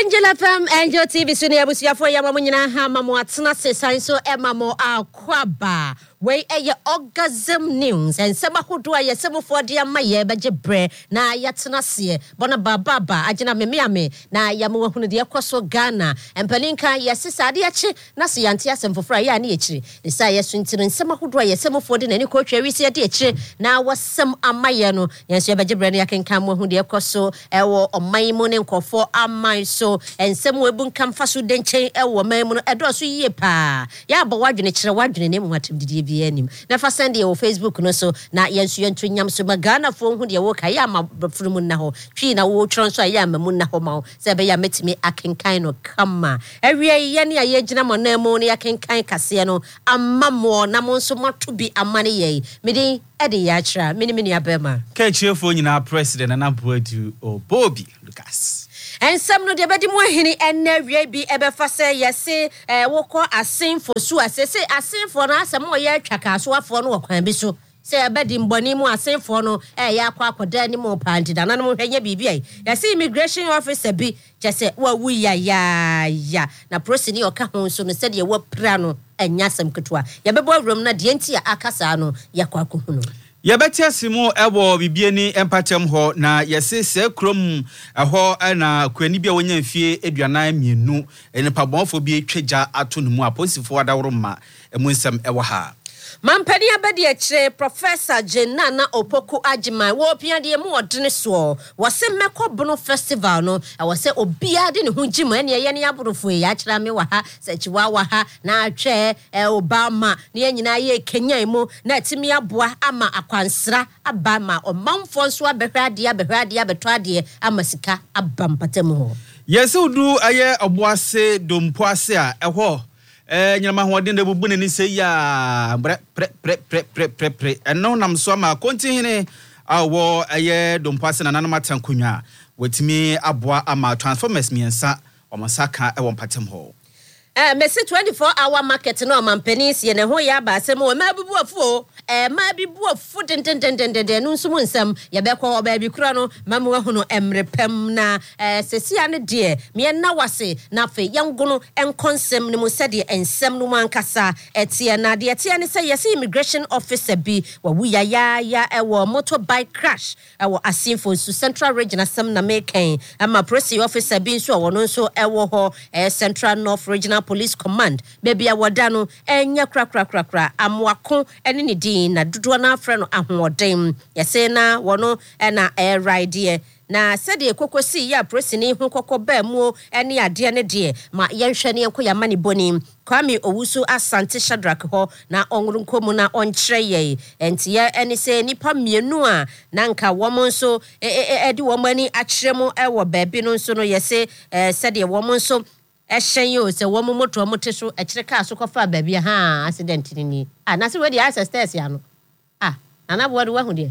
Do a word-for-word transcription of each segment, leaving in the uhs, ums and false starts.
Angel F M, Angel T V, Sunny Abusia for Yamamina, Hamamo, Atsana, Sanso, Emamo, Aquaba. Way a your orgasm news and some who do a seven for dear Maye, but your bre, na Yatsanasia, Bonaba Baba, Ajana Miami, na Yamu, the Akoso Ghana, and Pelinka, yes, Sadiachi, Nasi Antias and for Frya Nichi. The Saya Swinton and some who do a seven for the any coach, we see a ditch. Now was some Amayano, yes, your Bajibrania can come who the Akoso, or my money for Amai so, and some webun come fasu denche, or Mamon, a dosu yepa. Ya, but what you nature, what you name what did you Enim. Never send you Facebook no so na yensu yentu nyam so magana fo hu de wo ka ya ma bafuru na ho twi na wo tronso ya ma mu na ho ma se be ya metimi akenkan no kama ewie ye ne ya gina mo na mu ne akenkan kase no amamo na mo so mato bi amane ye medi ede ya kira mini mini abema ka chiefo nyina president na naboadu Obobi Lucas. And some no de bedi mo hini enne wie bi ebefa se yese eh woko asen for su asese asen for na asem o ye twaka so afo no kwan bi so se ebedi mboni mu asen for no eh ya akwa akoda ni mo panti da na no hwenye bibi ai yese immigration officer bi jese wa wu ya ya ya na process ni oka ho so no se de wo pra no enya asem ketwa ya bebo awrom na de enti akasa no yakwa akohu no Yabeti asimo ewo bibie ni empatem ho na yese se krom ho na kwani bia wonya mfie aduanan mienu enipa bonfo bi atwaja ato no mu aposifo adawro ma emunsem ewo ha Mampani abedi eche Professor Jenana Opoku Ajimai wo pia de mu odene so wo se meko bono festival no wo se obia de ne ho gima ene ye ne aborofo ya kira me wa ha se chiwa wa ha na atwe Obama ne nyina ye Kenya mu na timi aboa ama akwansra abama omanfo nso abehwade abehwade abetwade amasika abampatem ho yese udu aye oboase dompoase a eho Eh nyama hoden de bubu ne se ya pre pre pre pre pre pre eno nam so ma kontihene awo aye dompase na nanama tankonwa watimi aboa ama transformers miensa omasaka e wompatem ho eh mesi twenty-four hour market no mampenis ye ne ho ya ba asem o ma bibu afu eh ma bibu afu den den den den den no nsum nsam ye be ko oba bi kura no mamu hu no emrepem na eh sesia ne de me na wase na fe yangono enkonsem ne mo sede ensem no mankasa etie na de etie ne say yes immigration officer bi wa wu ya ya ya e wo motorbike crash e wo asinfo su central region asem na meken ama police officer bi nso wo no nso e wo ho eh central north regional Police Command baby awadano enya kra kra kra kra amwako ene ne din na dodo na afre no ahoɔden yɛse na wono na air ride na sɛde ekokosi ya presini hu kokɔ ba mu ene ade ne de ma yɛhwɛ ne enko ya mane boni Kwame Owusu Asante Shadrack ho na onrunkomu na onkyerɛ yɛ enti ya ene sɛ nipa mienu a na nka wɔn nso edi wɔn ani akyerɛ mu ɛwɔ baabi no nso no yɛse sɛde wɔn nso Eshen yo se wo mo moto mo teso e kire ka so kofa ba bia ha accident ni ah na se we dey access stairs ya no ah na bo wa hu de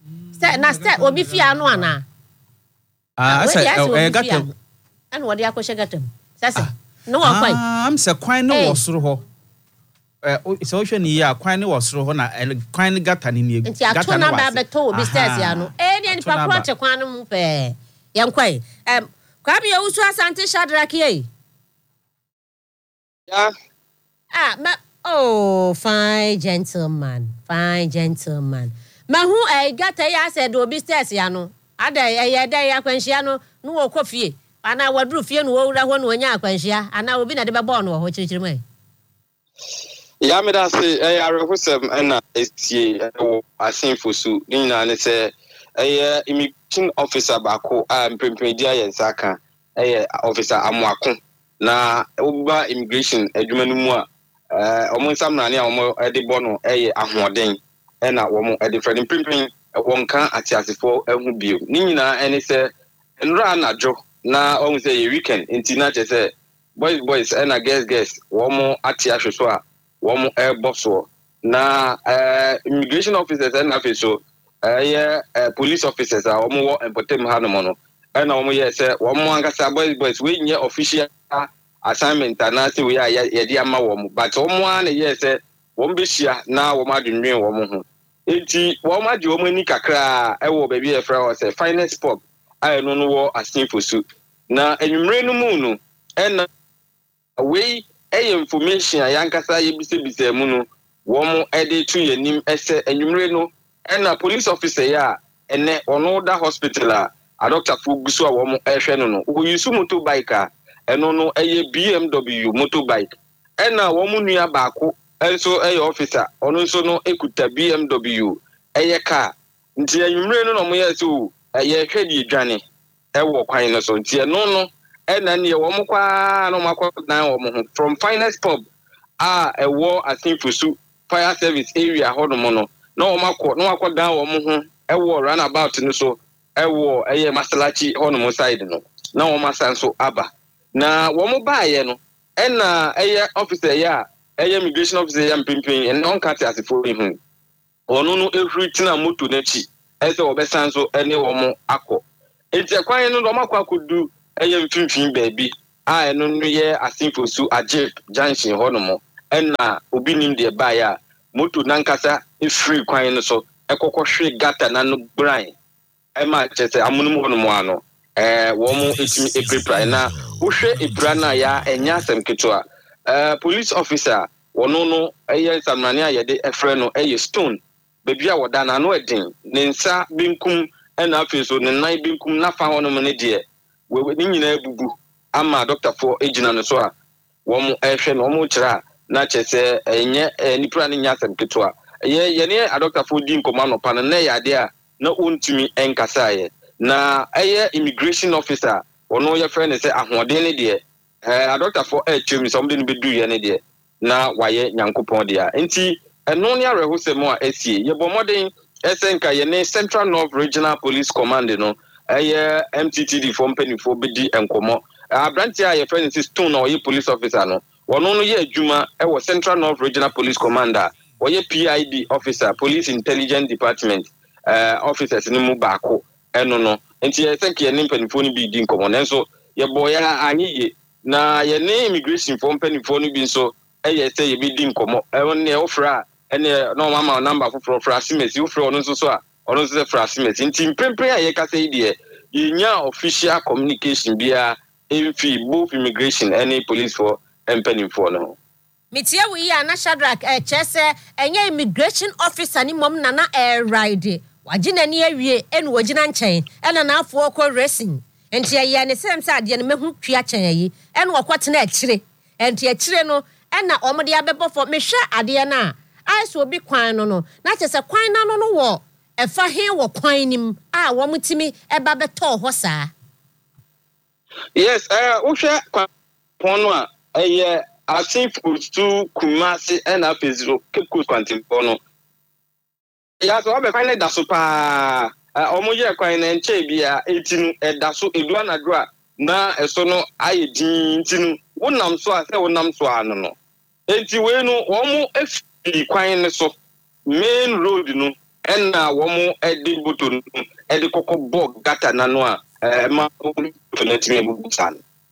se na stair obi fi anu ana ah asa e gatam an wo dey akoshe gatam se se no wa kwan ah am se kwan no wo soro ho eh se wo hwe ni ya kwan no wo soro ho na kwan ni gata ni ni gata na ba beto obi stairs ya no eh ni pa pro che kwan no mu pe yan kwai em Kwame Owusu Asante Shadrack ye Yeah. Ah, ma oh, fine gentleman, fine gentleman. Ma who I got a ya said obi stairs ya no. Ada ya da ya kwanhia no, no wo kofie. Ana wadru fie no wo wura ho no nya kwanhia. Ana obi na de bebo no ho kirikiri mai. Ya me da se eh arehusem na etie wo asinfosu ni na ne se eh immigration officer bako a mpempedia yensaka eh officer Amwako na oba immigration adwuma no mu a eh omo nsam na ne a omo de bono eh ahoden e na omo de friend pimpin wonka atiasefo ahu bio ni nyina ene se enra anajo na omo se ye weekend enti na che se boys boys e na girls girls omo atiahweso a omo e boso na eh immigration officers e na feso eh police officers a omo wo empotem ha no mo no e na omo ye se omo angasa boys boys we nye official assignment na say we are ye di ama wo mu but wo mu an ye say wo mbehia na wo madwenwen wo mu ho enti wo ma di wo mu ni kakra e wo ba bi e fra wo say finance pop ai no no wo asinfosu na enwumre no mu no ena we e information a yankasa yebise bise mu no wo mo ede tu yanim ese enwumre no ena police officer ya ene ono da hospital a a doctor fu guso a wo mo ehwe no no wo yusu motorbike a eno no eye B M W motorbike ena wo mo nua baako enso eye officer ono nso no ekuta B M W eye car nti enwumre no no mo ye so eye hwe di dwane ewo kwan no so nti eno no ena ne wo mo kwa no makwa na wo mo from finest pub a ewo asinfusu fire service area hodomo no na wo makwa no makwa dan wo mo ho ewo runabout no so ewo eye masalachi honomo side no na wo masan so aba na wo mo baaye no ena eye officer ya eye immigration officer ya mpimpin en on kat asifo hu ono no ehuri tina moto na chi ese wo besan so ene wo mo akọ enti kwan no do makwa kodu eye mfimfin baabi a eno no ye asinfosu ajip junction honomo ena obi nim de baaye a moto nankasa efiri kwan no so ekokọ hwe gata na no brain ema chese amunum honomo ano eh wo mo etimi eprepare na wo hwe epra na ya enya asem ketoa eh police officer wono no eye samrane a yede efre no eye stone bebia woda na no edin ne nsa binkum ena afeso ne nan binkum na fa honomo ne de we ni nyina ebubu ama doctor for ejina no so a wo mo ehwe no mo kira na chese enye nipra ne nya asem ketoa ye ye ne a doctor for din komano pa na ya de a na ontumi enkasaye na eye immigration officer ono ye friend say ahoden ne de eh a doctor for eh twemi somebody be do ye ne de na waye nyankopon de a enti eno ne arehosemo a esie ye bomoden esenka ye ne Central North Regional Police Command no eye M T T D for penifo bedi enkomo abrantia ye friend say stone na ye police officer no ono no ye adwuma e wo Central North Regional Police Commander wo ye P I D officer Police Intelligence Department uh, officers ni mu baako eno no enti ye senka ye ne penifo ni bi di enkomo nenso ye boya anyiye na ye ne immigration for penifo ni bi nso eye say ye bi di enkomo e ne ofra ene no mama number for for asimesi ofra ono nso so a ono nso for asimesi nti mpempre a ye ka say de ye nya official communication bia emfi both immigration and police for empenifo no Mitia wi ya na Shadrack eh chese enye immigration officer ni mom na na air ride wagina ni awie enu wagina nchen ena na afo okọ racing enti ya ne sem sa ade ne mehu twia chen yi enu okwote na akire enti akire no ena omode abebo for mehwe ade na aiso obi kwan no no na chese kwan na no no wo efa he wo kwan nim a wo mutimi eba beto ho saa. Yes, eh uh, uhwe kwan pono a eye asinfusu kumasi ena peziro keku kwantimpo no ya so obe kwan da so pa omo ye kwan na nche bia etinu edaso edua na dua na eso no ayedin tinu wonam so a se wonam so ano no enti we no omo efi kwan ne so main road no ena womo edi boto no edi kokko bog gata na no a eh ma to letime busan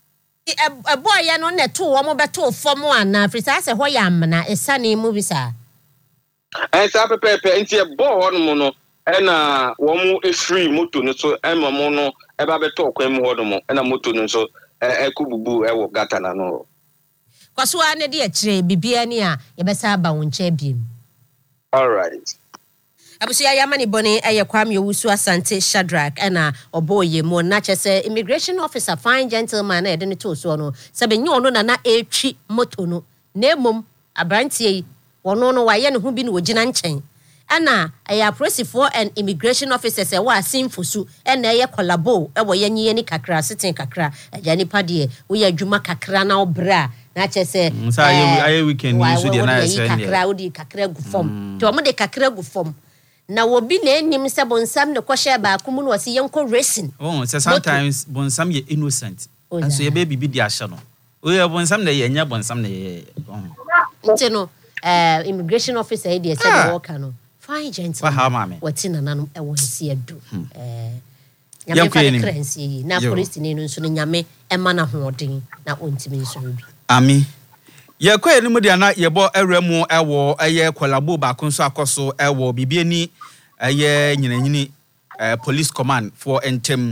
a boy ya no ne to wo mo beto fom ana frisa se ho ya amna esane mu bisa eh sa pepepe enti e bo ho no no ena wo mo e free moto no so e ma mo no e ba beto kwan mu ho no mo ena moto no so e kububu e wo gata na no kwaso ane de akire bibia ni a ye besa aba wonche biem. All right. Abusia Yamani Boni eye Kwame Owusu Asante Shadrack ena oboye mo na chese immigration officer fine gentleman na ede ne to so no sebe nyi ono na na etwi moto no na mom abrantie yi wono no waye ne ho bi ne wogina nchen ena eye prosifo and immigration officers e wa asinfosu ena eye collabo e wo yenye ni kakra sitin kakra ajani pade wo ya adwuma kakra na obra na chese nsa aye aye weekend ni so de na ese ne kakra wo di kakra gu fom to mo de kakra gu fom na wobi na enim se bonsam ne kwhye ba akumu no wase yenko racing. Oh, so sometimes bonsam ye innocent. And so ye baby bi di ahye no. O ye bonsam na ye nya bonsam na ye. Nti no eh immigration officer e dey say the worker no. Fine gentleman. Wa ha mame. Wati na nanu e won si adu. Eh nyame fa de currency na police ni no nso no nyame e ma na hoden na ontimi nso bi. Ami ye kwa enu dia na ye bo ewremu ewo eye kwalabo ba konso akoso ewo bibie ni eye nyinanyini eh police command for entem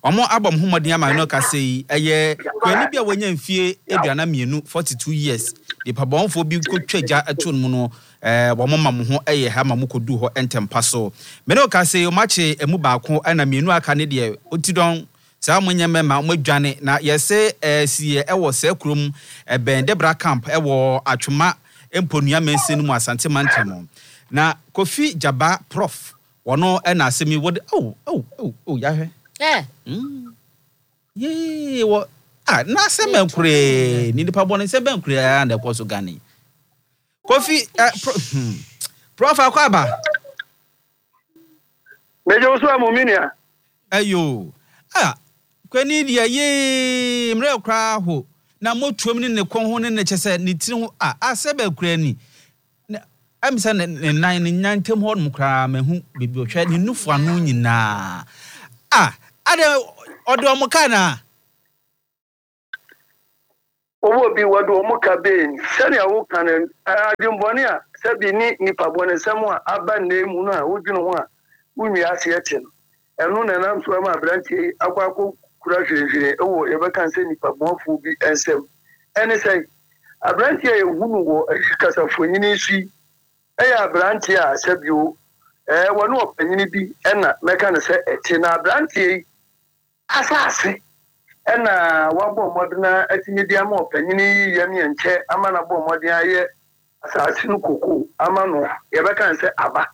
Omo abom homodin ama no ka sei eye kwani bia wanya mfie aduana mienu forty-two years de pabonfo bi kotwaja ato mu no eh wo mama mo ho eye ha ma mo kodu ho entempa so me no ka sei o mache emu baako ana mienu aka ne de otidon sa mo nyeme ma mo adwane na yese eh sie e wo se krom e ben Debra camp e wo atwoma emponua mensin mu asante mantemo na Kofi Jaba prof wono e na asemi wode oh oh oh oh ya hwe eh mm ye wo ah na se ben kure ni nipa bone se ben kure and e koso gani Kofi prof akwaba mejo so amominia ayo ah kwani dia ye mre kra ho na motuom ni ne kon ho ne ne chese ni tiri ho ah ase ben kure ni am say ne nan ne nyantem ho no kra mahu bibi ohwa ni nufu anu nyina ah ade odo mo kana owo bi wado mo ka ben sani awo kan adwumbone a sabi ni nipa bone semu a aba na emu no a wodwunu ho a wunwi ase eche no eno na nam so ma branche akwako kura hwehwe ewo ye beka nse nipa bonfo bi ensem ene say abranche ye hunu wo kasafonyini sui eya branche a sabio eh wono opanyini bi ena meka ne se eche na branche asase ena wabo modena atimi dia ma opanyini yemi enche ama na bo modena aye asase no koko ama no ye beka nse aba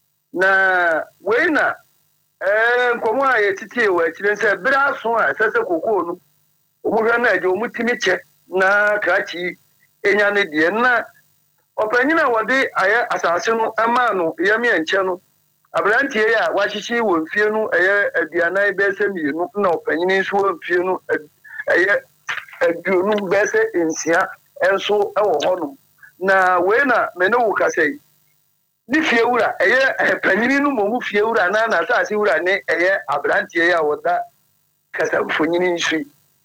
na weina eh nkomo aye titi we akire nse bra so a sese koko no omuhwa na aje omutimi che na krachi enya ne die na opanyina wode aye asase no ama no yemi enche no abrantie ya wahyishi wo mfie no eye aduana bese mienu na opanyini so wo mfie no eye aduonu bese ensia enso ewo hono na we na me no wukasei ni fie wura eye panyini no mo fie wura na na asase wura ne eye abrantie ya woda kasa mfonyini nsi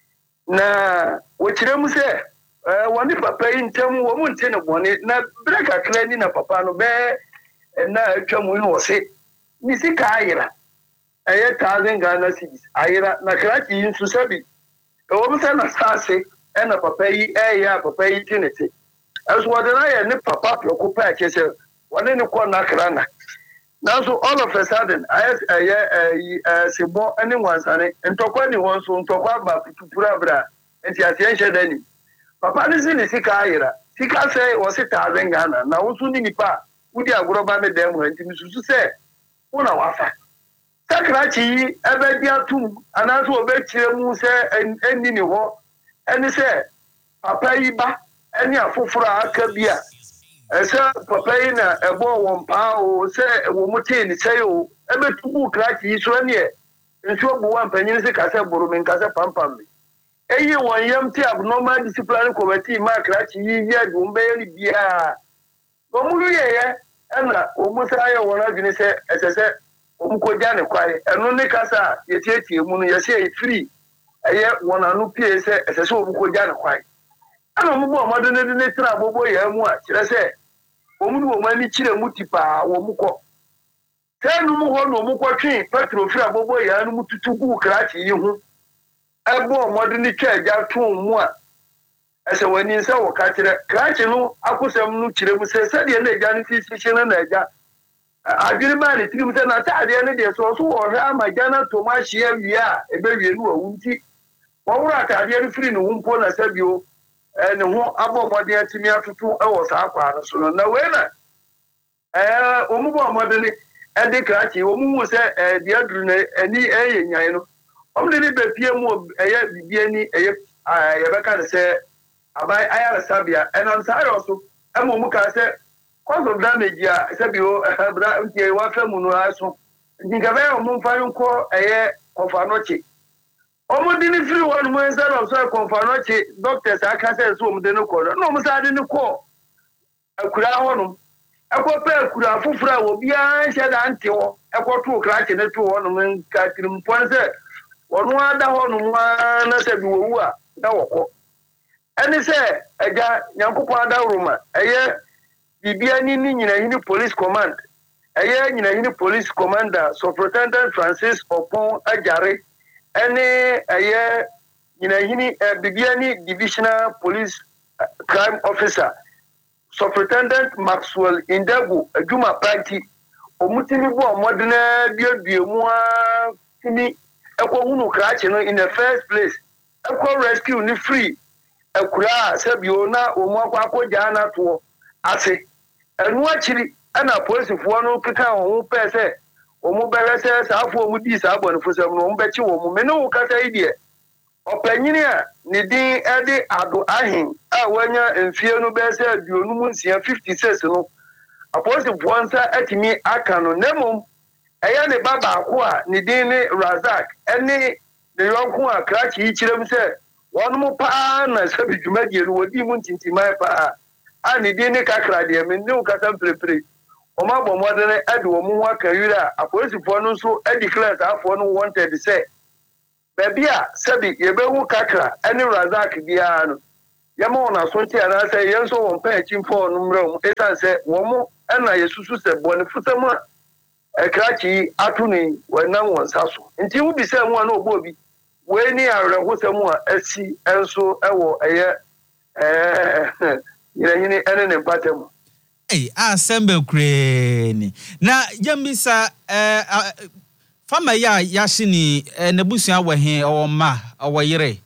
na wo kire mu se eh woni papa yi ntem wo mu nte ne bone na breka kra ni na papa no be na atwa mu no se ni sika ayira eye thousand Ghana cedis ayira na krachi insu sabi e wo msa na sase e na papa yi e ya papa yi tinete aso wadana ye ne papa proko pa akese wone ne ko na krana now so all of a sudden I eye sebo ani wansane ntokwa ni won so ntokwa ba putupura bra enti asienhye dani papa ni si ni sika ayira sika se wo se thousand Ghana na wo su ni nipa wudi agoroba me dem ho enti misusu se una wafa sakrachi ebe dia tum anaso obekire mu se eni ni ho eni se papa yi ba eni afoforo aka bia ese papa yi na ebo wompa o se wo muti ni se yo ebe tubu krachi so eni e nso bu wan panyin se kase buru min kase pampam eyi won yam ti abnormal disciplinary committee ma krachi yi ya du mbe ni bia o mu ye ye ena o musa ya wona dwene se esese o mko ja ne kwai eno ne kasa ye tietie mu no ye se free eye wona no pie se esese o mko ja ne kwai ana mo bo modo ne ne tra bobo ya mu a kire se o mu wo mani kire mu tipa wo mko se no mu ho no mko twen petro fira bobo ya no mututu gu krachi yi hu ebo modo ne twa ja tun mu a ese wani nsa wo ka kire krachi no akosam no kire mu se se de na ja ne sisi na na ja adwiri ma ne tirim se na ta de ne de so so wo hwa ma ja na to ma hye awia ebe wie no awunti wo wura ta de ne firi no wumpo na sabio eh ne ho abomode atimi atoto e wo sa akwa no so na we na eh o mu bomode ne e de krachi o mu se eh de aduru ne ani eye nyan no o mu ne be pie mu eye bibie ni eye ye beka ne se abai ayara sabia enam sa ayoso emo mu ka se cause of damage ya sabio bra nke wa famu no aso ngigabe o mu fa nko eye konfanochi o mu dini free one mo nsa no so konfanochi doctors aka se so mu de no ko no mu sa de no ko akura ho no akopa akura fufura wo bia nche da nte wo akoto krache ne to wo no nka tirim pon se wono ada ho no na sabi wo wu a na wo ko eni se eja nyankopon adawroma eye bibia ni ni nyina hini police command eye nyina hini police commander Superintendent Francis Opon Ajare any a year in a hini Bibiani Divisional Police Crime Officer, Superintendent Maxwell Indegu, a Juma Party, Omutini Bo Modena, dear Biomua, Tini, Equunu Kratino in the first place, Equal Rescue ni free, Equa, Sabiona, Omako Jana to Ase, and watching and a police of one who who pass it. Omo bere se sa afo mu di sa abon fo sem no mo bechi wo mu me no kasa idie opanyini a ne din e de ado ahin a wanya mfie no be se aduonu mu nsia fifty-six no aposi bonsa atimi aka no nemom eya ne baba ako a ne din ne Razak ene ne yonko a krachi yi kirem se wonu mu pa na se bidwumadie no wodi mu ntintimai pa a ne din ne kakra de me ne kasa prepre Oma bomodene edi omu wa kawira apolisifoɔ no nso edi class afɔ no wanted say baby a sabi yebewu kakra ene Razak bia no yema ona so nti ana say yenso won pa achimfo no mrem esan say womo ena yesusu se bone fusam a ekrachi atuni wenam wonsa so nti wo bi say mu ana obo bi we ni awerehosam a asi enso ewo eye eh yiranyini ene ne patem. Hey, assemble crane. Na Jambisa eh fama ya yashini nebusia wa he o ma o yire.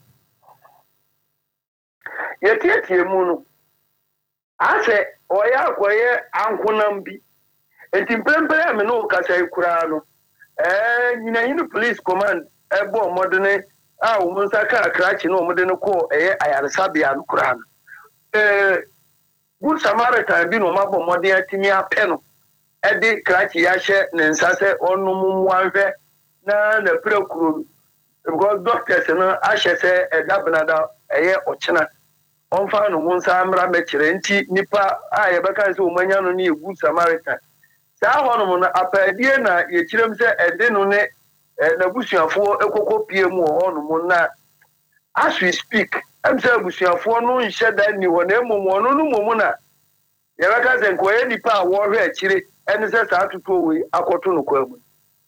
Yetieti mu no. Ase oya koye ankonam bi. Enti mpempere me no kasa ikura no. Eh nyina hinu police command e bo modene a wo nsa ka krachi no modene ko eye ayaresabia no kura no. Eh Good Samaritan bi no mabo modern atimi apeno e de krachi ya hye ne nsase onum muanhwe na na prekuru because doctors no ahye se e dabnada eye ochena onfa no hunsa amra mekire nti nipa a ye beka se o manya no ne Good Samaritan sa hono no apadie na ye kirem se e de no ne na busuafo ekoko pie mu hono mo na as we speak I'm saying busuafo no nhye da ni ho na emom no no mom na ye beka se nko ye nipa wo hwe akire ene se sa atoto we akoto no kwamu.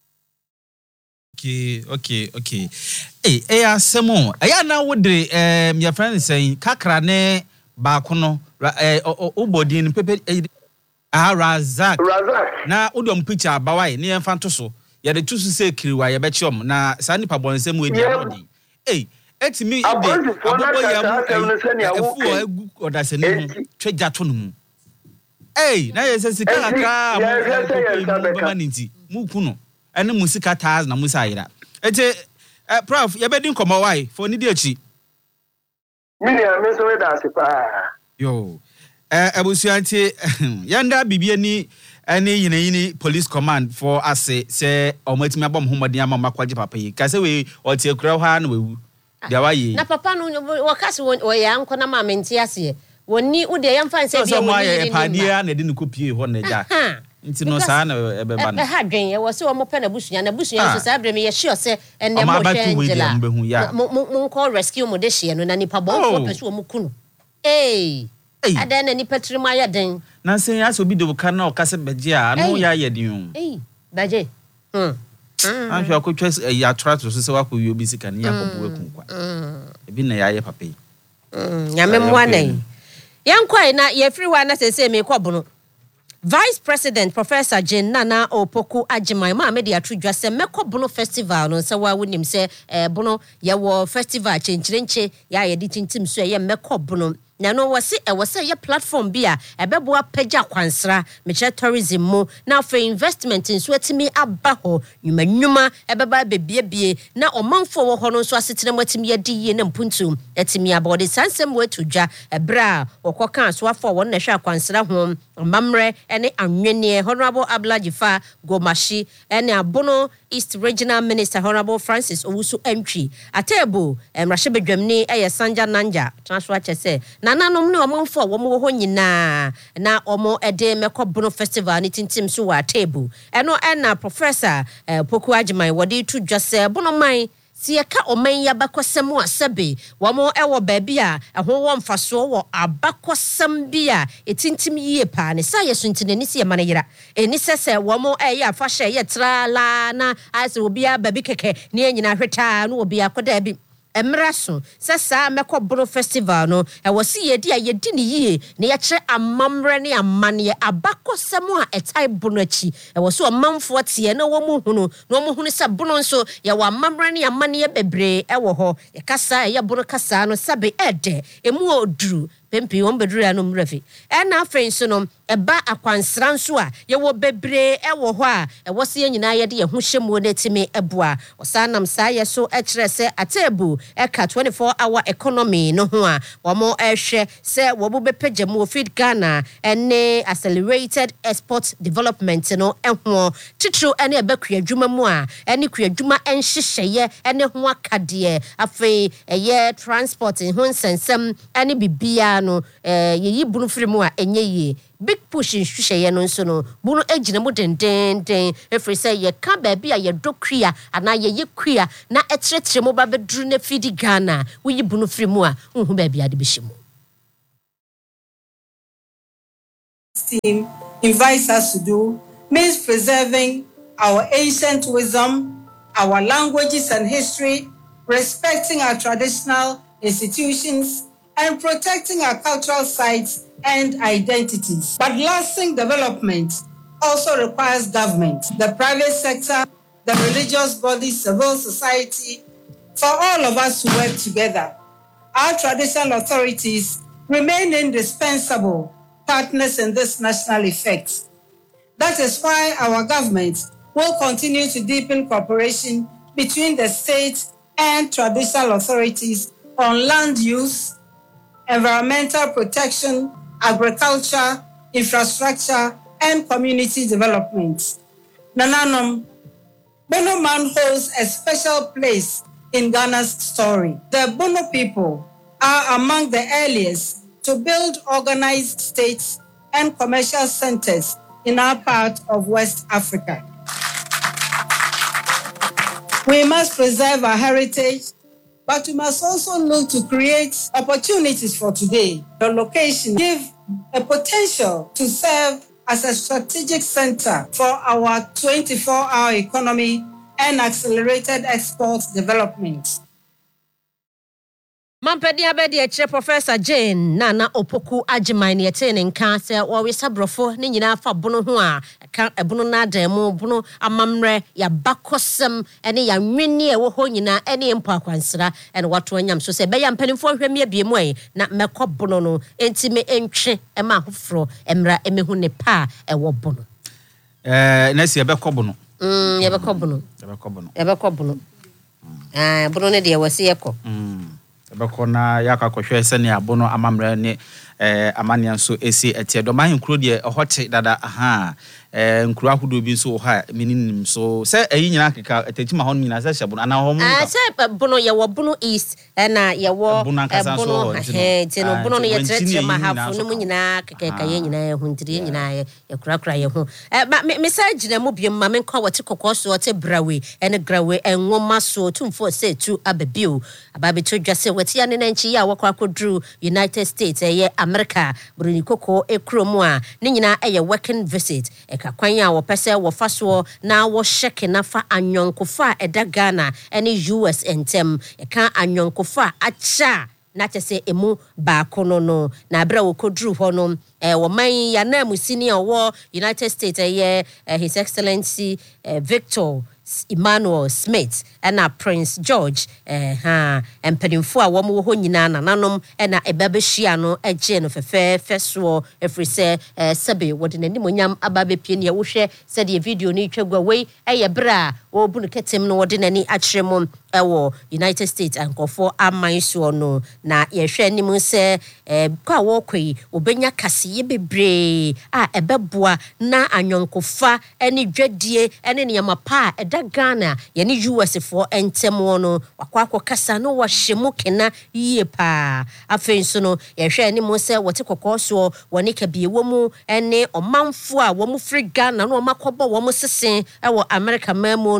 Okay, okay, okay. Eh, eh asemo. Aya na wo de eh your friend say kakra ne ba ko no eh obodi ni pepe ah Razak. Razak. Na udom picture bawai ne yemfa to so. Ye de tusu se kiriwa ye be chiom na sa nipa bonsem we di amodi. Eh etimi ide abobo ya mu efu egu odase ne hu tweja to no mu. Eh na ye se sika kakra mo ba maniti mu kuno ene musika taz na musa yira ete eh prof ye bedin komo why for ni de achi mini am so we da se pa yo eh abusuanti yanda bibia ni ene yina yini police command for ase se omatimi abom homodin ama makwaje papa yi ka se we otie kura ha na wewu dia wa yi na papa no wakase wo ya nko na ma menti ase woni wo de yamfa nse bia woni ni pa dia na de ne kopie ho na ja nti no saa na ebeba no e ha dwen ye wo se wo mo pe na busunya na busunya so saa bre me ye sure se enne mo hwenjela mo ko rescue mo de hye no na nipa bon fo pe so wo mo kunu eh ada na nipa trima ya den na sen ya so bi de buka na o kase beje a no ya ye den eh beje hm an hwa ko twes ya trato so se wa ko wi obi sika ne ya ko bo akunkwa ebi na ya ye papa yi nyame mo anan yankwai na ye free wa na se se me ko bono Vice President Professor Jane Nana Opoku Agyeman ma me de atrodwa se Mekobono Festival no se wa wonim se eh bono ye wo festival chenchirenche ya ye di tintim so ye Mekobono na no wose e wose ye platform bia ebeboa pagya kwansra meche tourism mo na for investment nso atimi aba ho nyumanyuma ebeba bebiebie na omanfo wo ho no nso asetene matimi ye di ye na mpuntu atimi abode sansem wetudwa ebra okoka so afọ won na hwa kwansra ho mamre ene anwene Honorable Ablajifa Gomashi ene Abono East Regional Minister Honorable Francis Owusu Entry atebo emrahye bedwamni eye Sanja Nanja transfer chese na nanom ne omonfo wo mo ho nyina na omo ede Mekobono Festival ni tintim so wa table eno ena Professor Opoku Agyeman wodi tu dwase bono man Sieka oman ya bakosem a sebe wamo ewo baabi a eho wo mfaso wo abakosem bia etintim yie pa ne sa yesuntine ni se manayira eni sese wamo eye afahye ye trala na ase obi a baabi keke ne anyina hweta no obi akoda bi Emraso sasa mekobro festival no e wosi yedi a yedi ni yie ne ye kire amamre ne amane abakosem a etai bono achi e wosi omamfo tie na wo mu hunu na wo mu hunu se bono nso ye wa amamre ne amane bebre e wo ho ye kasa ye bono kasa no sabe ede emu oduru pempi won beduru ya no mrefi e na afen so no eba akwansra nso a ye wo bebre e wo ho a e wosi nyina ye de ye ho hyemu na timi eboa osanam sa ye so e kire se atebu eka twenty-four hour economy no ho a womo ehwe se wo bu bepagye mu Feed Ghana ene accelerated export development no eho titru ene ebekua adwuma mu a ene kua adwuma enhyehyeye ene ho akade afi eye transport ho nsensem ene bibia no eh yeyi bunu firi mu a enye yi big push nhwehye no nso no bunu agina mu denden den efiri se ye ka ba bia ye dokua ana ye yekua na etretre mu ba bedru na Feed Ghana wuyi bunu firi mu a unhu ba bia de behyimu. Team invites us to do means preserving our ancient wisdom, our languages and history, respecting our traditional institutions, and protecting our cultural sites and identities. But lasting development also requires government, the private sector, the religious bodies, civil society, for all of us to work together. Our traditional authorities remain indispensable partners in this national effect. That is why our government will continue to deepen cooperation between the state and traditional authorities on land use, environmental protection, agriculture, infrastructure, and community development. Nananom, Bono man holds a special place in Ghana's story. The Bono people are among the earliest to build organized states and commercial centers in our part of West Africa. We must preserve our heritage, but we must also look to create opportunities for today. The location give a potential to serve as a strategic center for our twenty-four hour economy and accelerated export development. Mampedi abedi eche Professor Jane Nana Opoku Agyeman ye te ne nka se wo wesabrofo ne nyina fa bono ho a ka ebono na ademu bono amamre ya bakosem ene ya nwene e wo ho nyina ene mpo akwansra ene wato anyam so se be ya mpanimfo hwemie biemu ai na mekọ bono no entime entwe e ma hofro emra emehu ne pa e wo bono eh na se be kọ bono mm ye be kọ bono ye be kọ bono ye be kọ bono ah bono ne de wase ye kọ mm Bakona yaka kohwe se ne abono amamre ne eh amania nso esi etie do man nkuro de hote dada aha eh nkuro ahodo bi nso ha meninim so se eyi nyina keka etachima ho nyina se hyebono ana ho mu ah se bono ye wo bono east na ye wo bono eh tino bono ne ye tretre ma hafu no mu nyina keka ye nyina ye hundire nyina ye kurakura ye ho eh me message na mu biem ma me kwa wote kokoso wote brawe ene grawe enwoma so tumfo se tu ababio ababe to dwase wote ya ne nanchi ya wakwa kodru United States eh America Bruni Koko ekromu a ne nyina eye working visit e ka kwan a wo pese wo faso na wo sheke na fa anyonkofa eda Ghana ene U S entem e ka anyonkofa acha na tese emu ba kono no na bra wo kodru ho no eh wo man ya na musini wo United States eh His Excellency eh, Victor Emmanuel Smith and Prince George eh ha empanimfo a wo mo ho nyina nananom na ebabehia no eje no fefe feso efrise eh sabe wode nanim onyam ababepie ne wo hwe se de video ni twagwa wei eye bra wo bunu ketem no wode nani akyerem ewo United States ankofo aman so no na ye hwe anim se eh kwa wo kwei obenya kaseye bebre a ebeboa na anyonkofa ene dwadie ene ne yamapa eda Ghana ye ne U S for entemo no wakwa akokasa no wahyemu kena yie pa afenso no ye hwe anim se wote kokoso woni kabie womu ene omanfo a womu free Ghana no makobo womu sesen ewo America mamu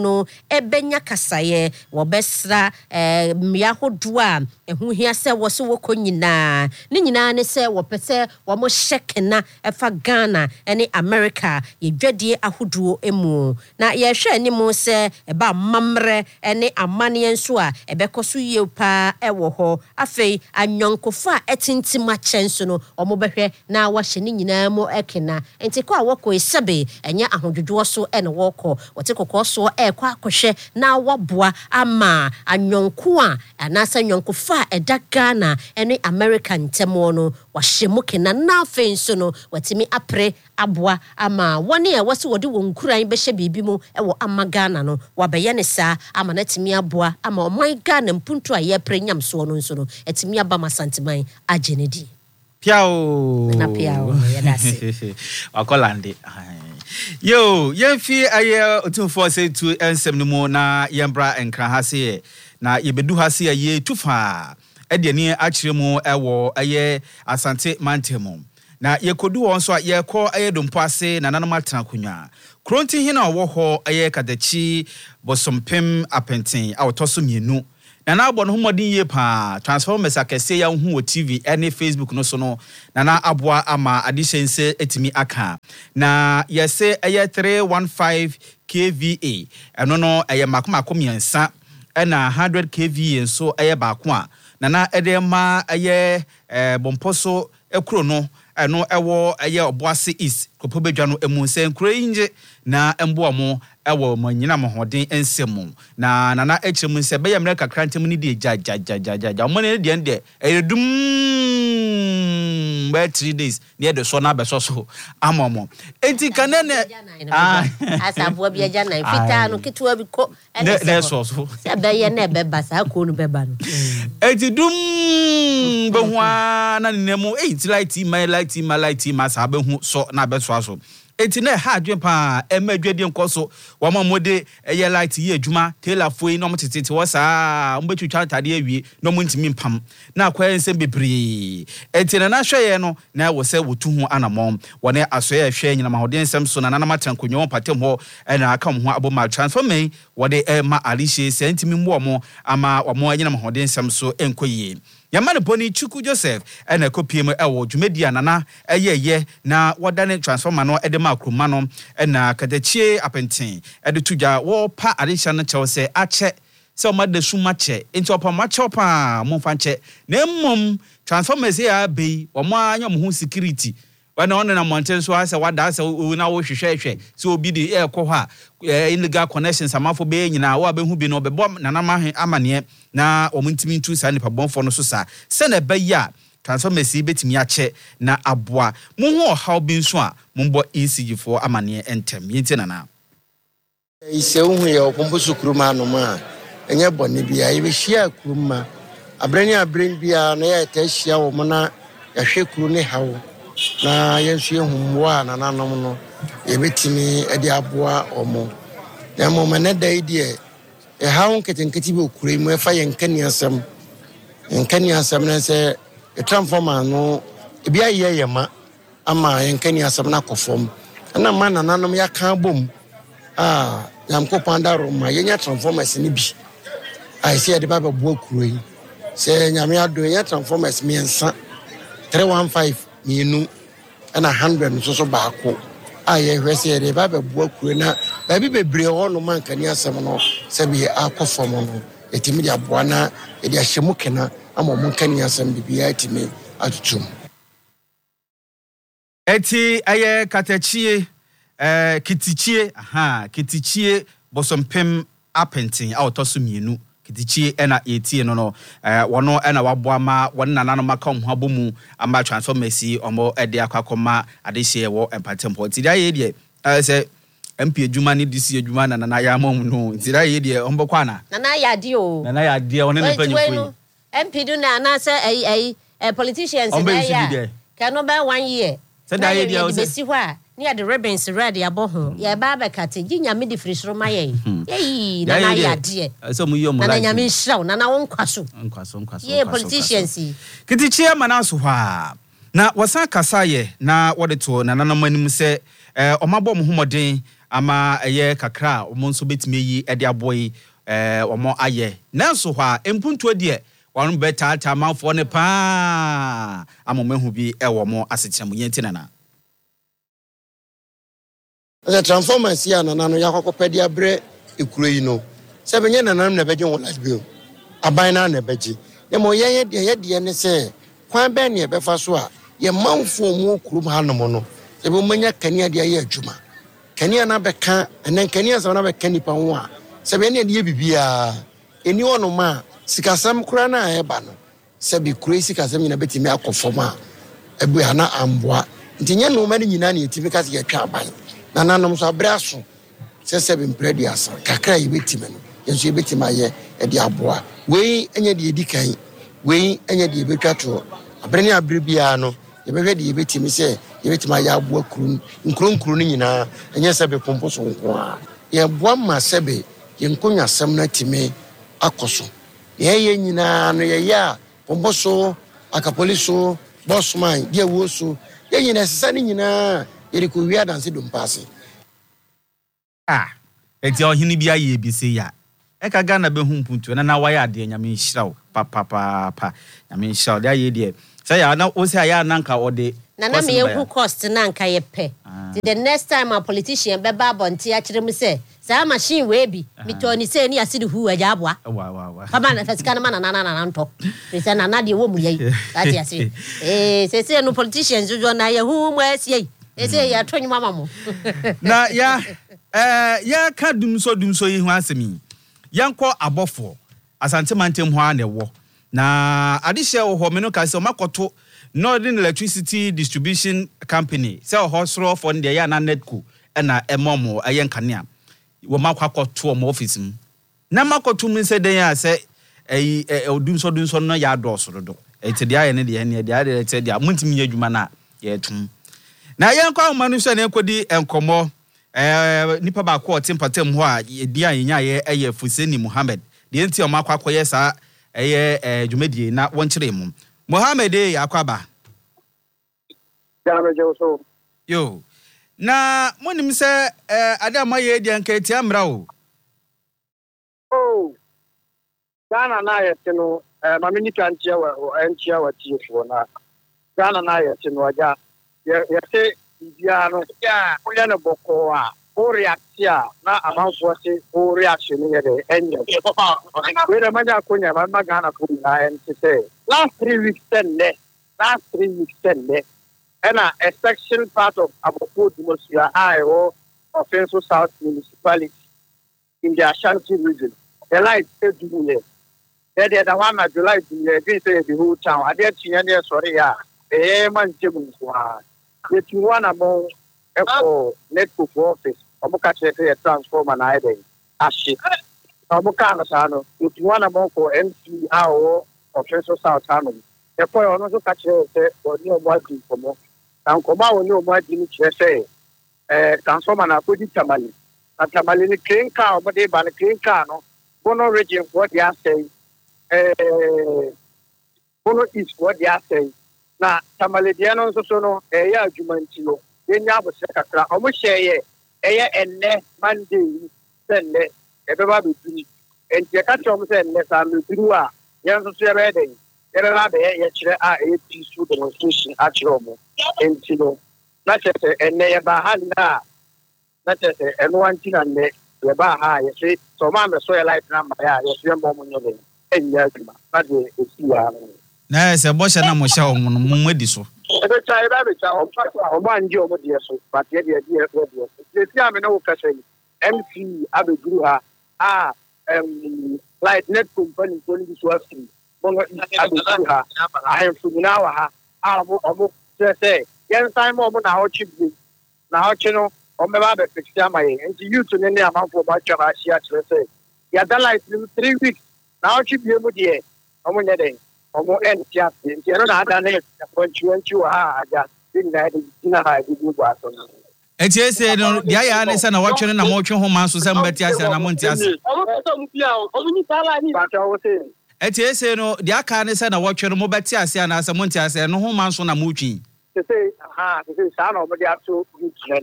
no ebenya kasaye wo besra eh mmia hodoa ehu hia se wo so wokɔ nyina ne nyina ne se wo pese wo mo hyekena efa Ghana ene America yedwadie ahoduo emu na ye hwɛ ni mu se eba mamre ene amane nso a ebekɔ so yie pa ewo hɔ afei anyonkofa etintima kyɛnso no omo behwɛ na wa hye ni nyina mu ekena enti kɔ a wokɔ esebe enya ahodwodwo so ene wokɔ wote kokɔ so ekɔ akɔhwɛ na waboa ama anyonko a anasa anyonkofa eda Ghana ene America ntemo no wa hye mu kena na afei nso no watimi apre aboa ama wone a wose wode won kuran behye bibi mu ewo ama Ghana no wabɛyɛ ne saa ama na timi aboa ama ɔman Ghana mpuntu a ye pre nyamso no nso no etimi aba masanteman agenedi piao na piao yedase akolande yo yemfi aye otumfo say to ensem no mu na yembra enkra ha se na yebedu ha se ye tufa ede ne akire mu ewo aye asante mantemu na yekodu won so yekɔ aye dompo ase na nanom atena konwa kronti hina wo ho aye kadachi bosompem apenten awtoso mienu na na abɔ no homɔden ye pa transformers akɛse ya hu wɔ T V ene Facebook no so no na na aboa ama adihyense etimi aka na yɛse ɛyɛ three one five K V A ɛno no ɛyɛ makomako miɛnsa ɛna one hundred K V A nso ɛyɛ baako a na na ɛde ma ɛyɛ eh bomposo ekuro no ɛno ɛwɔ ɛyɛ Oboase East kopobedwa no emu nse nkuro inje na emboa mo ewo manyina mohoden ensemu na nana echemu nse be yamre kakra ntem ni de ja ja ja ja ja mo ne de de edum by three days near the so na be so so amomo enti kanene ah asabo bia ja na fita no ketua bi ko ne so so se be ye na be ba sa ko no be ba no enti dum be ho na nemu enti light my light my light my sa be hu so na be so so enti na ha adwen pa emadwade nkoso wa mamode eye light ye adwuma tailor foi no mtetete wo saa mbetwitwa ntade awie no muntimi mpam na akwa ensem bebre enti na na hweye no na wo se wotu ho anamom wone asoye hwe nyina mahoden ensem so na na matankonyo patem ho na aka ho aboma transforming wode e ma alishe sentimi mbo mo ama wo mo nyina mahoden ensem so enkoyie Yamane Boni Chuku Joseph ene kopiem ewo dwumedia nana eyeye na wadane transformer no edema akroma no ena kadachie apenten ede tuja wo pa adisha no chew se ache se o made suma che enti opa ma che opa mo fa che na mmom transformers ya be o mo anyam ho security wana ona na mountain so asa wada asa na wo hwehwehwe so obi de ekɔ hɔ a illegal connections amafo be nyina wo abehu bi no bebo nana mahe amane na omuntimi ntu sa nipa bonfo no so sa se na be ya transformers betimi ache na aboa mo ho haw bi nso a mombo E C G for amane entem yenti nana ise hu ye opompo sukuruma no ma enye bone bia ye be hia kuruma abrani abren bia na ye ta hia wo mo na ya hwe kuru ne hawo na yensu ehumwa na nanom no yebetimi ede aboa omo na mo mane dai die e hawo ketenketi be okure mu efa yenkani asem yenkani asem na se e transformer no e bia ye yema ama yenkani asem na kofom na ma na nanom ya kan bom ah yamko panda roma yenya transformers ni bi ai se ede ba ba bo okure yi se nyame ado ye transformers miensa three one five mienu ana one hundred nso so baako aye hwese de ba ba bua kure na ba bi bebre ho no man kani asem no se bi akofom no etimi dia boa na e dia hyemu kena ama mo kani asem bibia etimi atutum eti aye katachie eh kitichie aha kitichie bosompem apenten awtoso mienu kitichie ena etie no no eh wono ena waboa ma won nanano maka ho abomu amba transformers omo ede akwakoma adehye wo empatempo ti da ye de eh se M P adwuma ni disi adwuma na na ya mom no ti da ye de ombo kwa na na ya de o na ya de won ne panyefo M P do na na say ai ai politicians na ya kanu ba one year se da ye de o se besi ho a near the ribbons red ya boho ya baba kate ginya me de frisro maye eh na na ya de so mu yo mo na nya me hraw na na won kwaso nkwaso nkwaso ye politicians kitichi amanaso ha na wasa kasa ye na wode to na nanom anim se eh omabo mo homoden ama eye kakra omo nso betime yi ede aboyi eh omo aye nanso hwa empuntu de wanu beta ta manfo ne pa amomahu bi e wo mo asekyem yentinana the transformers ya na no yakokopedi abre ekuro yi no se benye nanam na beje won life bill aban na na beje ye mo ye de ye de ne se kwan ben ne befa so a ye manfo mu kurum hanom no se be manya kania de ye adwuma kania na beka enen kania se na beka nipa ho a se be ne de bibia eni ono ma sikasam kura na e ba no se bi kura sikasam nyina betimi akofom a ebu ana amboa ntinye no ma ni nyina na etimi ka se ye twa aban na nanom so abraso se se be mpredi asa kakra ye betimi no yenso ye betimi aye e de aboa we enye de edikan we enye de betwa to abrene abribia no ye behwe de ye betimi se ye betimi aye aboa kuru nkuru nkuru ni nyina enye se be pompo so nko a ye boa ma se be ye nkonya sam na timi akoso ye ye nyina no ye ya pompo so akapoliso bossman ye wo so ye nyina sesa ni nyina ye ko wi adanse dum passe ah eti ohini bia ye bi se ya e ka Ghana be hu mpuntu na na wa ya de nyame nhirawo pa pa pa pa nyame nhirawo da ye de say ya na o say ya nanka ode na na me hu cost na nka ye pe the next time a politician be ba bonti a kire mu say say machine we bi mi to ni say ni asidi hu aja aboa wa wa wa pa na fasika na na na na na nto say na na de wo mu ye that is eh say say no politicians jo na ye hu mu asie eh say ya tonyi mama mo na ya eh ya ka dum so dum so yi hu asemi yanko abofo asante mantem ho ana wo na adihye wo ho me no ka se o makoto Northern Electricity Distribution Company se o hosro for the ya na netco na emomo ayen kanea wo makwakoto o office mu na makoto mu se den ya se eh odum so dum so no ya do so do eti dia ye ne de ne dia de eti dia muntimi adwuma na ye tum na yanko amanu so na ekodi enkomo eh nipa ba ko tempatem ho a dia yenya ye eye Fuseni Muhammad de enti o makwakoye sa eye eh dwumadie na wonkyere mu Muhammad e akwaba Jana Joso yo na monim se eh adama ye di anka ti amra o oh Jana na yetino eh mamini kantia wa entia wa tifo na Jana na yetino aja ye se bia no ya kuya na boko a o reactia na amanfo se o reaction ye de enye we da manja kunya ma magana ku na enti se last three weeks ten ne last three weeks ten ne and a section part of Abobo Dumosia Iowa Offensive South Municipality in the Ashanti region. The light said to me, they did the one that July to say the whole town. I did see any sorry, yeah, the man Jim was. If you want among Echo Netco office, Omoka a transformer and I did. Ashi Omoka Sano, if you want among for M C R Offensive South Town. The point also catch it or no working for more. And come out no more than say, eh, transformer na put it tamale. Na tamale ni clean car, but they ban clean car no. Bono region what they are saying, eh, Bono is what they are saying. Na tamale diano so no, eh, ya jumantino. Then ya was a crack. Almost say, eh, and ne Monday, send ne, everybody be. And the catch of said, let's have the Drua, young so ready. Era be ye kire a e peaceful demonstration a kire omo entino na chete enne ye ba ha na na chete eno antina ne ye ba ha ye se so ma me so ye light na ma ya ye se mo mo nyole enya aduma na de esi ya na se bo hye na mo hye omo no mo madi so e be cha e ba be cha o pa o ba nji omo de so but ye de de de de se si ame na wo ka se M C abeguru ha ah em light net company ko ni so afri Bongo abuha ahemfu na wa ha amo omo say yen time mo na ho chibi na ho chi no o me ba be fix amaye nti youth ne ne amanfo ba twa ba hia kire say ya da life three weeks na ho chibi mu de omo nye den omo en tia nti no na ada na ko chiwanchi wa ha aja din na de dina ha di bu aso eti ese no dia ya ne se na wotwe na mo twe ho man so se mbeti ase na mo nti ase omo to mu bia omo ni sala ni ba ta wo say eti ese no dia aka ne se na wotwe no mo beti ase na ase mo nti ase no ho man so na mo twi se say aha se say sa na omo dia to root na ni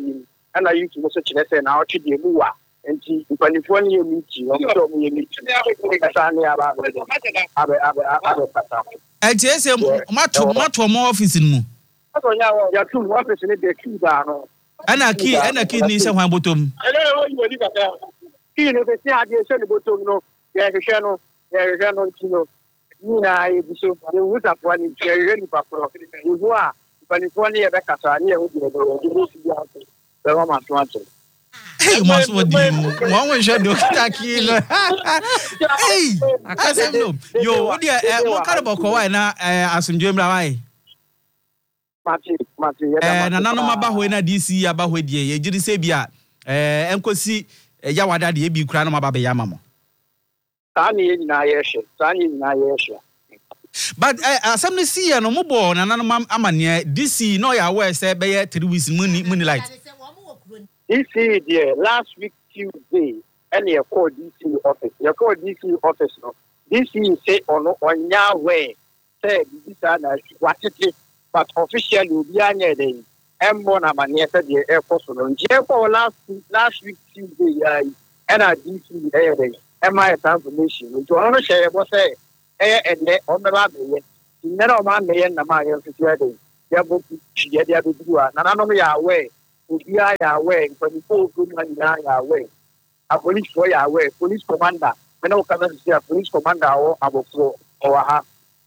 ana youth no so kyerɛ sɛ na ɔtwe deɛ mu wa nti mpanimfoɔ no yɛ meeting ɔmo sɛ ɔmo yɛ meeting kasa ne aba abɛdɛ abɛ abɛ abɛ kasa ɛnti ɛsɛ mato mato mo office mu aso nya wɔ ya tu office ne de key da no ana key ana key ni sɛ hwan botom ɛlɛ wɔ yi wɔ di kasa key no fɛ sɛ ade sɛ ne botom no yɛ hwehwɛ no yɛ hwehwɛ no nti no ni na yɛ bi so yɛ wusa po ani yɛ hwehwɛ nipa korɔ yɛ a mpanimfoɔ no yɛ bɛkasa ne yɛ ho di ɛdɔ yɛ bi si bi aso bɛma ma to ato hey mas what do you want we should do takilo hey akasem no yo what dia mo kare boko why na asumdwe mra why mati mati eh na nanu mabaho na D C abaho die ye giri se bia eh enkosi ya wada de bi kura na mababe ya mamo tani nyina ye hye tani nyina ye hye but asem no see no mo bo na nanu amane D C no ya we say be three weeks muni muni light D C there last week Tuesday and you call D C office. You call D C office no. D C say on on your way. Say this is what it is, but officially we are near the M one amani said the air force on. Therefore last last week Tuesday uh, and a D C there M I information. We don't know share what say eh and the on the lab here. Never man me and my office there. They book she there be do na na no me away. We are away, but before good man, we are away. A police boy away, police commander. We know come to see a police commander or abo floor or ha.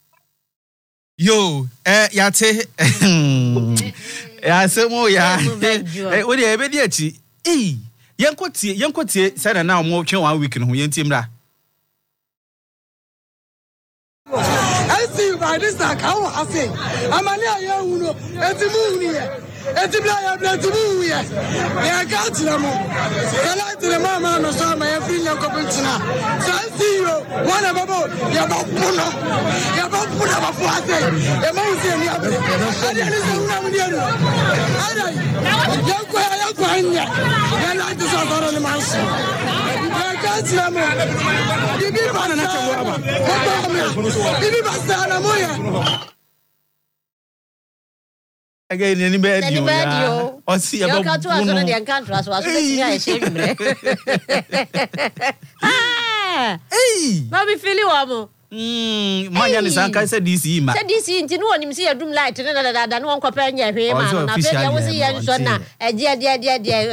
Yo, eh, yate. Ya semo ya. Eh, we dey be dey achi. Eh, yenkotie, yenkotie say na na mo twe one week no ho yentim da. I see you by this like how I say. Amani aye hu no, etimu ni e. Etibla ya bletimu ye. Ya got na mo. Kala tire mama no so ma ya free na kopentina. So I see you one of babo ya ba puno. Ya ba puno ba fu ase. E ma use ni abe. Ade ni se una mu dia no. Ade. Ya ko ya ko anya. Ya na ti so so ni manso. Ya got na mo. Bibi ba na na chewo aba. Bibi ba sa na mo ya. Again, any bad you or see about you to us on the encounter as well. Hey, Bobby Philly. Hmm, my young son said D C. Said D C, didn't want him to see a doom light than one companion. I was a young son, a dear, dear, dear, dear.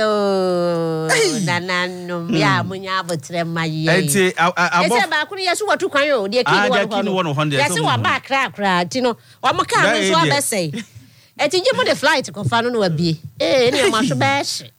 Oh, Nana, no, yeah, Munya, but my year. I say, I said, I couldn't yes, what to cry, dear King, one of hundred. Yes, you are back, crap, crap, you know, or my car is what I say. E ti jimo de flight ko fa no no abi eh ne ma so ba hye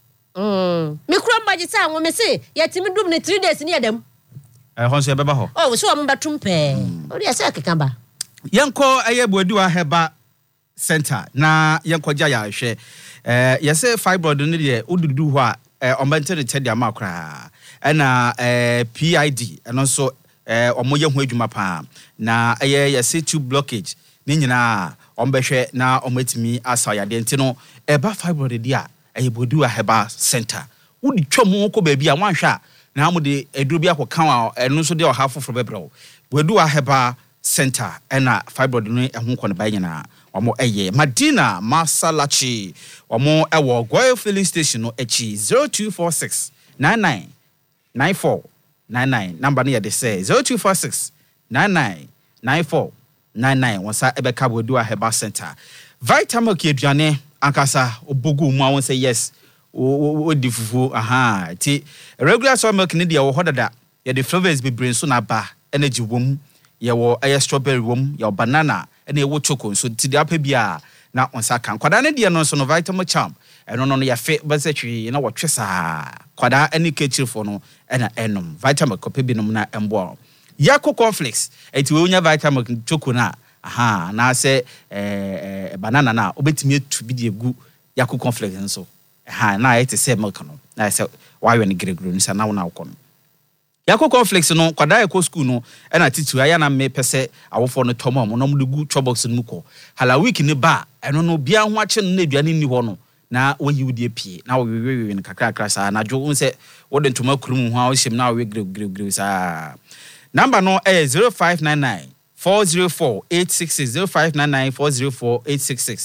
mm me kura mbaji sa wo me se ya ti me dum ne three days ne yadam eh hon se beba ho oh so am batum pe o de se akeka ba yenko eye boaduwa heba center na yenko gya ya hwe eh yese fibroid ne de odudu ho a eh ombente ne tedi ama kra e na eh P I D eno so eh omoye ho adwuma pa na eye yese tube blockage ne nyina ombehwe na omatimi asayade ntino eba fibroid dia eyebodu aheba center wodi twam ko ba bia wanhwa na amude eduru bia kokan a eno so de oha foforo bebrew bodu aheba center ena fibroid no ehun ko ne ba nyina omo eye Madina Masalachi omo ewo Goil filling station no echi zero two four six nine nine nine four nine nine number no ye de say zero two four six nine nine nine four nine nine wonsa ebeka bodu aheba center vitamin ki aduane ankasa obogu mu awon say yes o di fufu aha ti regular soy milk ne dia wo hodada ye the flavors be brain so na ba energy wom ye wo aye strawberry wom ye banana ene wo choco so ti dia pa bia na onsa kan kwada ne dia no so no vitamin charm eno no no ye fe be se twi na wo twesa kwada ene kechirfo no ena enom vitamin ko pa bi no na embo Yako cornflakes eti we onya vitamin choco na aha na se eh banana na obetimi etu bi de egu Yako cornflakes nso aha na eti se milk no na se wayo ne gregro nsa na wona akọ no Yako cornflakes no kwada ekọ school no e na titu aya na me pese awofo no tomo mo no mo de gu chobox no ko hala week ni ba eno no bia ho ache no na aduane ni ho no na wayi wudi pie na wo wewe ne kakra kakra sa na jo unse wo de ntoma kurum ho a wo hyem na wo gregro sa number no is zero five nine nine four zero four eight six six zero five nine nine four zero four eight six six.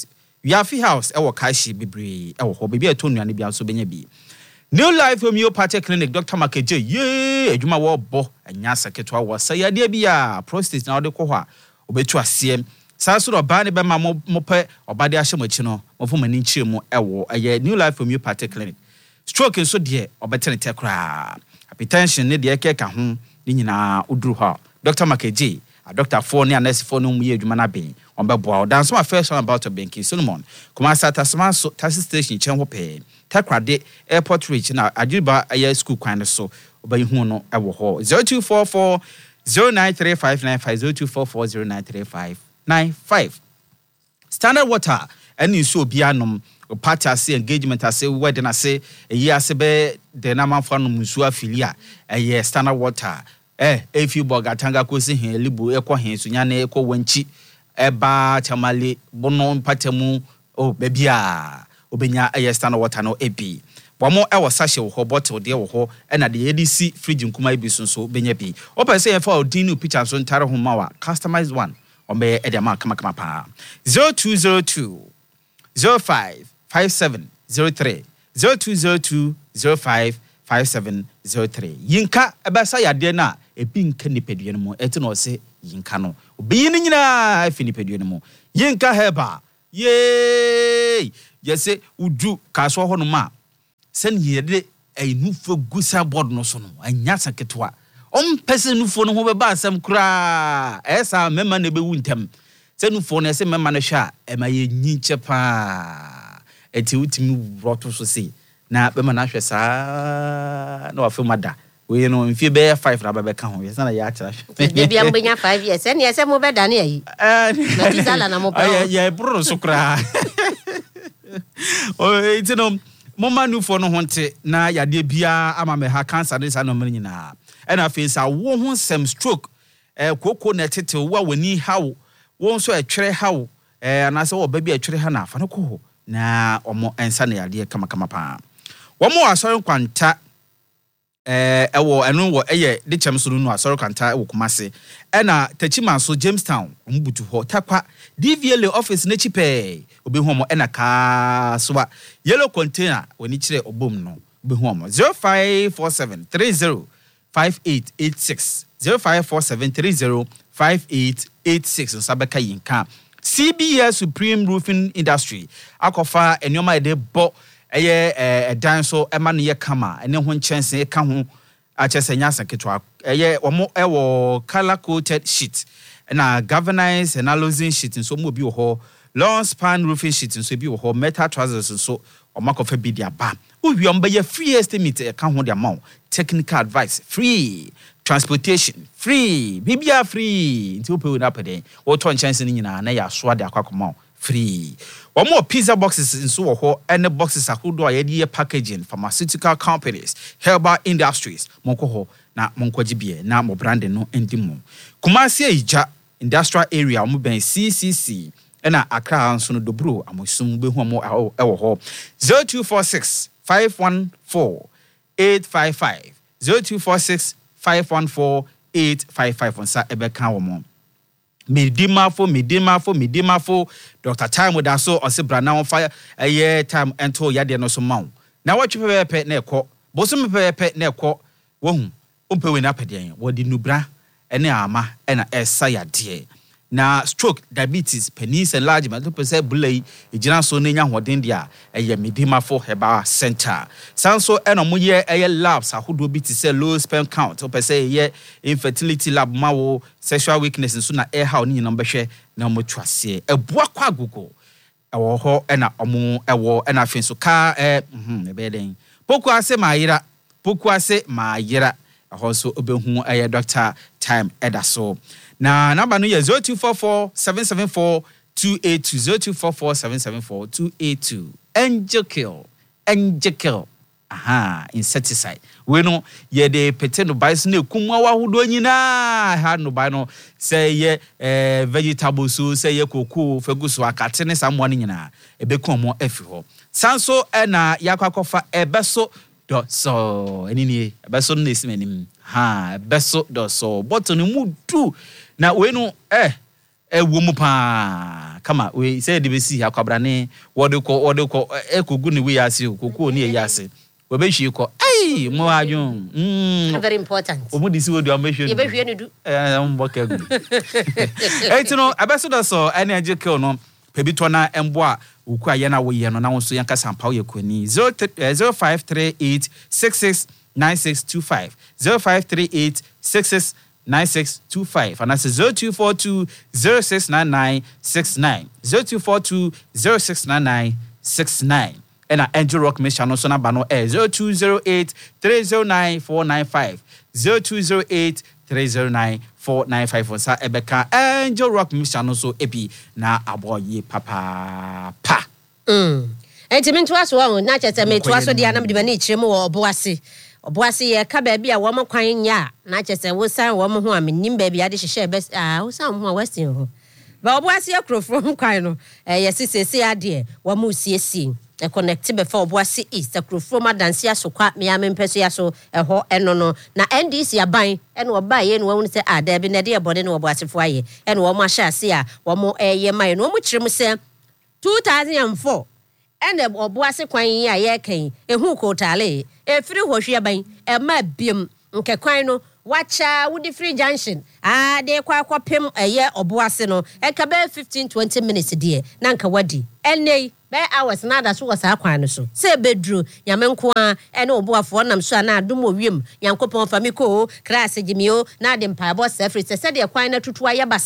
Yafi House ewo Kashi Bibri ewo ho bibia to nuane bia so benya bi. New Life Homeopathic Clinic Doctor Makeje ye adwuma wo bo anya seketwa wo sayade bia prostate na wo de kɔ hɔ a obetu asiem saa so ba ne be ma mo pe obade ahye machi no mo fo mani nkyire mu ewo eye New Life Homeopathic Clinic. Stroke nso de obetene tekra. Hypertension ne de ekeka ho ni nyina uduru ha. Doctor Makeje a doctor for ne nurse for no mu ye adwuma na ben on be boa dan so first one about banking Solomon kuma sata sama so taxi station chen ho pe takrade airport reach na ajiba aye school kwan so obayi hu no ewo ho zero two four four zero nine three five nine five zero two four four zero nine three five nine five. Standard Water any so bianom party ase engagement ase wedding ase eyi ase be de na manfo no musu afilia eye Standard Water eh if you boga tanga ko si hen libu ekɔ hen so nya na ekɔ wanchi eba chamale bono mpatemu o bebia obenya eye Standard Water no ebi bomo e wo sachet wo ho bottle de wo ho e na de yedi si fridge nkuma ibi so so benya bi o pese ye fa odinu picture so ntare ho ma wa customized one o be e de ma kama kama pa zero two zero two zero five five seven zero three zero two zero two zero five five seven zero three yinka ebesa yade na ebi nka nipadua no mu eti no se yinka no obi ni nyina afi nipadua no mu yinka heba ye yese udu kaso ho no ma sen yede ainufo gusa board no so no anya saketwa om pese nufo no ho be ba asem kura esa mema na be wuntem senufo no ese mema no hwa e ma ye nyinche pa eti utimi roto so se na be ma na hwe sa na wa fe mada we no mfie be five na ba ka ho yesa na ya akira hwe bia mbenya five years ene ese mo be da na yi eh matizala na mo pa ya bro so kura o eti no moma nufo no honte na yade bia ama me ha cancer de sa no mre nyina e na fe sa wo ho sem stroke eh koko na tete wo wani hawo wo nso etwere hawo eh anase wo ba bia etwere ha na afa no ko na omo ensa na yade kama kama pa wo mo asori kwanta eh ewo enu wo eye de chem so no asori kwanta wo kumase e na tachima so Jamestown ombutu ho takwa D V L office na chipe obi hu mo e na ka so yellow container woni kire obom no obi hu mo zero five four seven three zero five eight eight six zero five four seven three zero five eight eight six sabeka yinka C B S Supreme Roofing Industry akofa enyoma de bo eye eh dan so ema no ye kama ene ho nchense e ka ho a chese nya saketwa eye omo ewo color coated sheet na galvanized analyzing sheet so mo bi wo ho long span roofing sheet so bi wo ho metal trousers so omakofa bi dia ba uwi omba ye free estimate e ka ho dia ma technical advice free transportation free bibia free nti ope na pede wo to nchense ni nyina na ya so ade akwakoma free one more pizza boxes in so ho and boxes ahodo ayede packaging pharmaceutical companies herbal industries monko ho na monko gibie na mo brand no endimo Kumasi Ija industrial area mo ben C C C na Accra nso no dobro amosum be hu mo ewo ho zero two four six five one four eight five five zero two four six five one four eight five five on sa ebeka wo mo Medimafo, Medimafo, Medimafo, Doctor Time with us, or Sibra now on fire, a year time and to Yadia no so mount. Now what you prepare pet neco, Bosom prepare pet neco, womb, umpewin up again, what the nubra, and arma, and a essaya dear. Now stroke, diabetes, penis enlargement, to percent bully, a general so near what India, a year Medimafo Heba Center. Sounds so and a muye a labs, a who do be to say low sperm count, or per se, ye infertility lab, mawo, sexual weakness, and sooner air how ni number share, no more trust, a boakwa Google. Our ho and a omo, a war, and I think so car, eh, hm, a bedding. Pokwa se ma ira, pokwa se ma ira, a also obehu a doctor time edaso. Na number no zero two four four seven seven four two eight two zero two four four seven seven four two eight two. Angel kill, angel kill. Aha, insecticide. We know ye de peteno buys no kumwa wa hudo nyina ha no buy no say ye eh vegetable so say ye koko feguso akate ne samwa nyina ebeku mo afi ho. Sanso e na yakwakofa ebeso do so enini ebeso no esimenim. Ha, ebeso do so. But no mu do na we no eh e wo mu pa kama we say de be si akwabrane wo de ko wo de ko ekogu ni we ase koku oni e yase we be hwie ko ai mo adwon mm very important omo disi wo do am be hwie ye be hwie ni du eh mbo ka gu etino abeso so ene age kill no pebito na embo a oku aye na wo ye no na wo so yanka sampa wo ye kwani zero five three eight six six nine six two five zero five three eight six six nine six two five and that's zero two four two zero six nine nine six nine zero two four two zero six nine nine six nine and a Angel Rock Mission no so na ba no eh zero two zero eight three zero nine four nine five zero two zero eight three zero nine four nine five for sa ebeka Angel Rock Mission no so ebi na aboye papa pa mm enti to aso wa na chete me to aso dia na me de mani chire mu wo oboase oboase ye ka ba bia wo mo kwan nya na chete wo san wo mo hoamenim ba bia de hyehyɛ be ah wo san ho a western ho ba oboase ye krofro kwan no eh yesisese ade wo mo siesie e connect be for oboase east krofro ma dance aso kwa me ya mempeso ya so eho eno no na N D C aban ene wo ba ye no wo se ah da bi na de e bode no oboase fo aye ene wo mo ahya ase a wo mo eye mai no mo kire mu se two thousand four and the oboase kwan yi a ye kan ehu ko tale e firi hwohwe ban e ma biem nke kwan no wacha wudi free junction ah de kwa kwapem eye oboase no e ka be fifteen twenty minutes die na nka wadi enei be hours na da so wasa kwan no so se bedru nyame nko a ene oboafo nam so na adom owiem yankopon famiko class gimio na de mpa bo se free se se de kwan na tutu aye